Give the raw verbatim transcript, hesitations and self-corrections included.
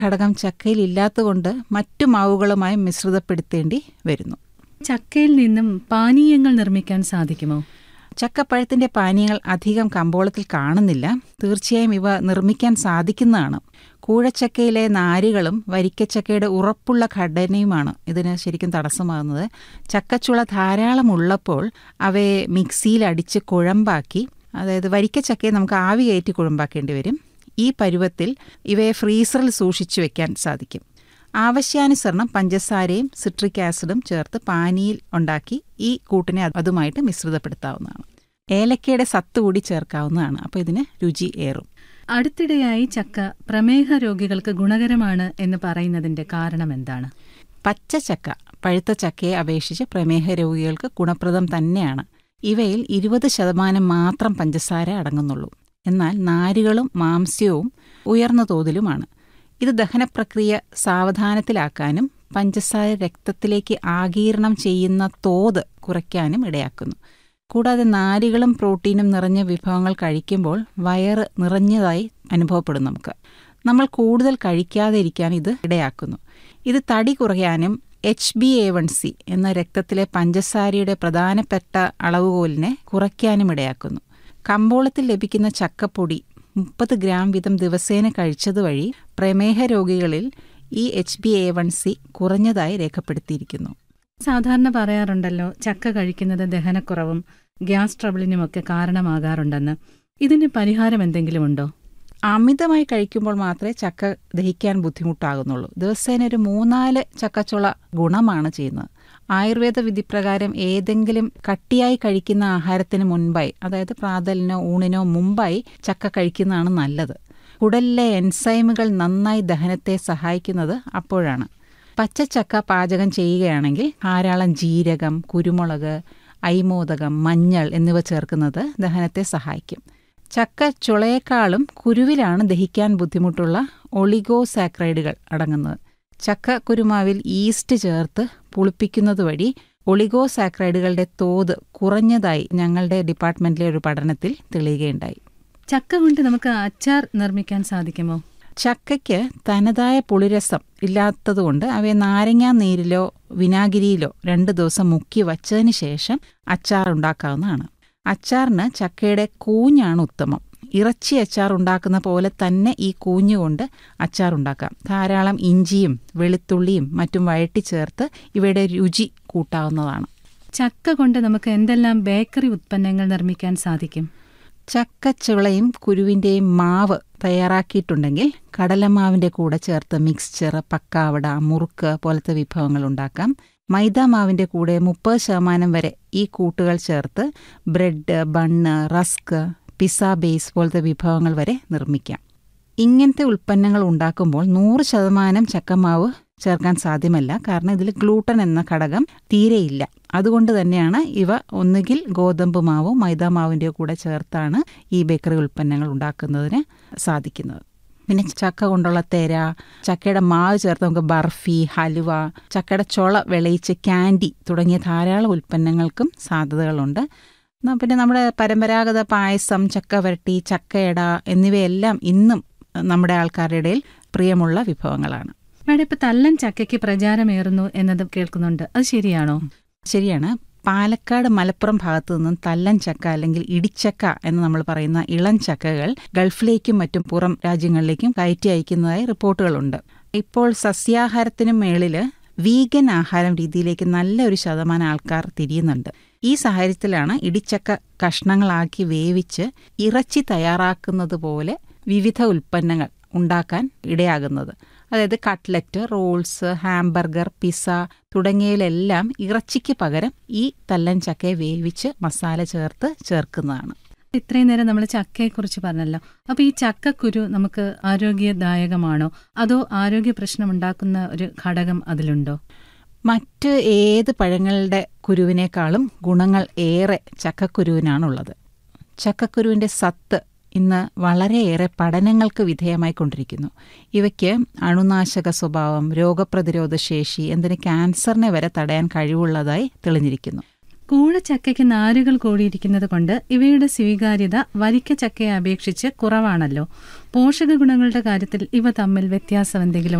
ഘടകം ചക്കയിൽ ഇല്ലാത്തതുകൊണ്ട് മറ്റു മാവുകളുമായി മിശ്രിതപ്പെടുത്തേണ്ടി വരുന്നു. ചക്കയിൽ നിന്നും പാനീയങ്ങൾ നിർമ്മിക്കാൻ സാധിക്കുമോ? ചക്കപ്പഴത്തിൻ്റെ പാനീയങ്ങൾ അധികം കമ്പോളത്തിൽ കാണുന്നില്ല. തീർച്ചയായും ഇവ നിർമ്മിക്കാൻ സാധിക്കുന്നതാണ്. കൂഴച്ചക്കയിലെ നാരുകളും വരിക്കച്ചക്കയുടെ ഉറപ്പുള്ള ഘടനയുമാണ് ഇതിന് ശരിക്കും തടസ്സമാകുന്നത്. ചക്കച്ചുള ധാരാളം ഉള്ളപ്പോൾ അവയെ മിക്സിയിൽ അടിച്ച് കുഴമ്പാക്കി, അതായത് വരിക്കച്ചക്കയെ നമുക്ക് ആവി കയറ്റി കുഴമ്പാക്കേണ്ടി വരും. ഈ പരുവത്തിൽ ഇവയെ ഫ്രീസറിൽ സൂക്ഷിച്ചു വെക്കാൻ സാധിക്കും. ആവശ്യാനുസരണം പഞ്ചസാരയും സിട്രിക് ആസിഡും ചേർത്ത് പാനിയിൽ ഉണ്ടാക്കി ഈ കൂട്ടിനെ അതുമായിട്ട് മിശ്രിതപ്പെടുത്താവുന്നതാണ്. ഏലക്കയുടെ സത്ത് കൂടി ചേർക്കാവുന്നതാണ്. അപ്പോൾ ഇതിന് രുചി ഏറും. അടുത്തിടെയായി ചക്ക പ്രമേഹ രോഗികൾക്ക് ഗുണകരമാണ് എന്ന് പറയുന്നതിന്റെ കാരണം എന്താണ്? പച്ച ചക്ക പഴുത്ത ചക്കയെ അപേക്ഷിച്ച് പ്രമേഹ രോഗികൾക്ക് ഗുണപ്രദം തന്നെയാണ്. ഇവയിൽ ഇരുപത് ശതമാനം മാത്രം പഞ്ചസാര അടങ്ങുന്നുള്ളൂ. എന്നാൽ നാരുകളും മാംസ്യവും ഉയർന്ന തോതിലുമാണ്. ഇത് ദഹനപ്രക്രിയ സാവധാനത്തിലാക്കാനും പഞ്ചസാര രക്തത്തിലേക്ക് ആഗിരണം ചെയ്യുന്ന തോത് കുറയ്ക്കാനും ഇടയാക്കുന്നു. കൂടാതെ നാരുകളും പ്രോട്ടീനും നിറഞ്ഞ വിഭവങ്ങൾ കഴിക്കുമ്പോൾ വയറ് നിറഞ്ഞതായി അനുഭവപ്പെടും. നമുക്ക് നമ്മൾ കൂടുതൽ കഴിക്കാതെ ഇരിക്കാൻ ഇത് ഇടയാക്കുന്നു. ഇത് തടി കുറയാനും H B A one C എന്ന രക്തത്തിലെ പഞ്ചസാരയുടെ പ്രധാനപ്പെട്ട അളവുകോലിനെ കുറയ്ക്കാനും ഇടയാക്കുന്നു. കമ്പോളത്തിൽ ലഭിക്കുന്ന ചക്കപ്പൊടി മുപ്പത് ഗ്രാം വീതം ദിവസേന കഴിച്ചതുവഴി പ്രമേഹ രോഗികളിൽ ഈ H B A one C കുറഞ്ഞതായി രേഖപ്പെടുത്തിയിരിക്കുന്നു. സാധാരണ പറയാറുണ്ടല്ലോ, ചക്ക കഴിക്കുന്നത് ദഹനക്കുറവും ഗ്യാസ് ട്രബിളിനുമൊക്കെ കാരണമാകാറുണ്ടെന്ന്. ഇതിന് പരിഹാരം എന്തെങ്കിലും ഉണ്ടോ? അമിതമായി കഴിക്കുമ്പോൾ മാത്രമേ ചക്ക ദഹിക്കാൻ ബുദ്ധിമുട്ടാകുന്നുള്ളൂ. ദിവസേന ഒരു മൂന്നാല് ചക്കച്ചുള ഗുണമാണ് ചെയ്യുന്നത്. ആയുർവേദ വിധിപ്രകാരം ഏതെങ്കിലും കട്ടിയായി കഴിക്കുന്ന ആഹാരത്തിന് മുൻപായി, അതായത് പ്രാതലിനോ ഊണിനോ മുമ്പായി ചക്ക കഴിക്കുന്നതാണ് നല്ലത്. കുടലിലെ എൻസൈമുകൾ നന്നായി ദഹനത്തെ സഹായിക്കുന്നത് അപ്പോഴാണ്. പച്ചച്ചക്ക പാചകം ചെയ്യുകയാണെങ്കിൽ ധാരാളം ജീരകം, കുരുമുളക്, ഐമോദകം, മഞ്ഞൾ എന്നിവ ചേർക്കുന്നത് ദഹനത്തെ സഹായിക്കും. ചക്ക ചുളയേക്കാളും കുരുവിലാണ് ദഹിക്കാൻ ബുദ്ധിമുട്ടുള്ള ഒളിഗോസാക്രൈഡുകൾ അടങ്ങുന്നത്. ചക്ക കുരുമാവിൽ ഈസ്റ്റ് ചേർത്ത് പുളിപ്പിക്കുന്നത് വഴി ഒളിഗോസാക്രൈഡുകളുടെ തോത് കുറഞ്ഞതായി ഞങ്ങളുടെ ഡിപ്പാർട്ട്മെന്റിലെ ഒരു പഠനത്തിൽ തെളിയുകയുണ്ടായി. ചക്ക കൊണ്ട് നമുക്ക് അച്ചാർ നിർമ്മിക്കാൻ സാധിക്കുമോ? ചക്കയ്ക്ക് തനതായ പുളിരസം ഇല്ലാത്തതുകൊണ്ട് അവയെ നാരങ്ങാ നീരിലോ വിനാഗിരിയിലോ രണ്ട് ദിവസം മുക്കി വച്ചതിന് ശേഷം അച്ചാർ ഉണ്ടാക്കാവുന്നതാണ്. അച്ചാറിന് ചക്കയുടെ കൂഞ്ഞാണ് ഉത്തമം. ഇറച്ചി അച്ചാർ ഉണ്ടാക്കുന്ന പോലെ തന്നെ ഈ കൂഞ്ഞുകൊണ്ട് അച്ചാർ ഉണ്ടാക്കാം. ധാരാളം ഇഞ്ചിയും വെളുത്തുള്ളിയും മറ്റും വഴറ്റി ചേർത്ത് ഇവയുടെ രുചി കൂട്ടാവുന്നതാണ്. ചക്ക കൊണ്ട് നമുക്ക് എന്തെല്ലാം ബേക്കറി ഉത്പന്നങ്ങൾ നിർമ്മിക്കാൻ സാധിക്കും? ചക്കച്ചുളയും കുരുവിൻ്റെയും മാവ് തയ്യാറാക്കിയിട്ടുണ്ടെങ്കിൽ കടലമാവിൻ്റെ കൂടെ ചേർത്ത് മിക്സ്ചർ, പക്കാവട, മുറുക്ക് പോലത്തെ വിഭവങ്ങൾ ഉണ്ടാക്കാം. മൈദാമാവിൻ്റെ കൂടെ മുപ്പത് ശതമാനം വരെ ഈ കൂട്ടുകൾ ചേർത്ത് bread, bun, rusk, pizza base പോലത്തെ വിഭവങ്ങൾ വരെ നിർമ്മിക്കാം. ഇങ്ങനത്തെ ഉൽപ്പന്നങ്ങൾ ഉണ്ടാക്കുമ്പോൾ നൂറ് ശതമാനം ചക്കമാവ് ചേർക്കാൻ സാധ്യമല്ല. കാരണം ഇതിൽ ഗ്ലൂട്ടൻ എന്ന ഘടകം തീരെയില്ല. അതുകൊണ്ട് തന്നെയാണ് ഇവ ഒന്നുകിൽ ഗോതമ്പ് മാവോ മൈദാമാവിൻ്റെ കൂടെ ചേർത്താണ് ഈ ബേക്കറി ഉൽപ്പന്നങ്ങൾ ഉണ്ടാക്കുന്നതിന് സാധിക്കുന്നത്. പിന്നെ ചക്ക കൊണ്ടുള്ള തെര, ചക്കയുടെ മാവ് ചേർത്ത് നമുക്ക് ബർഫി, ഹലുവ, ചക്കയുടെ ചുള വിളയിച്ച് ക്യാൻഡി തുടങ്ങിയ ധാരാളം ഉൽപ്പന്നങ്ങൾക്കും സാധ്യതകളുണ്ട്. പിന്നെ നമ്മുടെ പരമ്പരാഗത പായസം, ചക്ക വരട്ടി, ചക്കയട എന്നിവയെല്ലാം ഇന്നും നമ്മുടെ ആൾക്കാരുടെ ഇടയിൽ പ്രിയമുള്ള വിഭവങ്ങളാണ്. മേഡം, ഇപ്പം തല്ലൻ ചക്കയ്ക്ക് പ്രചാരമേറുന്നു എന്നത് കേൾക്കുന്നുണ്ട്, അത് ശരിയാണോ? ശരിയാണ്. പാലക്കാട്, മലപ്പുറം ഭാഗത്തു നിന്നും തല്ലൻ ചക്ക അല്ലെങ്കിൽ ഇടിച്ചക്ക എന്ന് നമ്മൾ പറയുന്ന ഇളം ചക്കകൾ ഗൾഫിലേക്കും മറ്റും പുറം രാജ്യങ്ങളിലേക്കും കയറ്റി അയക്കുന്നതായി റിപ്പോർട്ടുകളുണ്ട്. ഇപ്പോൾ സസ്യാഹാരത്തിനും മേളിൽ വീഗൻ ആഹാരം രീതിയിലേക്ക് നല്ലൊരു ശതമാനം ആൾക്കാർ തിരിയുന്നുണ്ട്. ഈ സാഹചര്യത്തിലാണ് ഇടിച്ചക്ക കഷ്ണങ്ങളാക്കി വേവിച്ച് ഇറച്ചി തയ്യാറാക്കുന്നത് പോലെ വിവിധ ഉൽപ്പന്നങ്ങൾ ഉണ്ടാക്കാൻ ഇടയാകുന്നത്. അതായത് കട്ട്ലറ്റ്, റോൾസ്, ഹാംബർഗർ, പിസ്സ തുടങ്ങിയവയിലെല്ലാം ഇറച്ചിക്ക് പകരം ഈ തല്ലൻ ചക്കയെ വേവിച്ച് മസാല ചേർത്ത് ചേർക്കുന്നതാണ്. ഇത്രയും നേരം നമ്മൾ ചക്കയെക്കുറിച്ച് പറഞ്ഞല്ലോ. അപ്പോൾ ഈ ചക്കക്കുരു നമുക്ക് ആരോഗ്യദായകമാണോ, അതോ ആരോഗ്യ പ്രശ്നമുണ്ടാക്കുന്ന ഒരു ഘടകം അതിലുണ്ടോ? മറ്റ് ഏത് പഴങ്ങളുടെ കുരുവിനേക്കാളും ഗുണങ്ങൾ ഏറെ ചക്കക്കുരുവിനാണുള്ളത്. ചക്കക്കുരുവിൻ്റെ സത്ത് ഇന്ന് വളരെയേറെ പഠനങ്ങൾക്ക് വിധേയമായിക്കൊണ്ടിരിക്കുന്നു. ഇവയ്ക്ക് അണുനാശക സ്വഭാവം, രോഗപ്രതിരോധ ശേഷി, എന്തിന് ക്യാൻസറിനെ വരെ തടയാൻ കഴിവുള്ളതായി തെളിഞ്ഞിരിക്കുന്നു. കൂഴച്ചക്കയ്ക്ക് നാരുകൾ കൂടിയിരിക്കുന്നത് കൊണ്ട് ഇവയുടെ സ്വീകാര്യത വരിക്ക ചക്കയെ അപേക്ഷിച്ച് കുറവാണല്ലോ. പോഷക ഗുണങ്ങളുടെ കാര്യത്തിൽ ഇവ തമ്മിൽ വ്യത്യാസം എന്തെങ്കിലും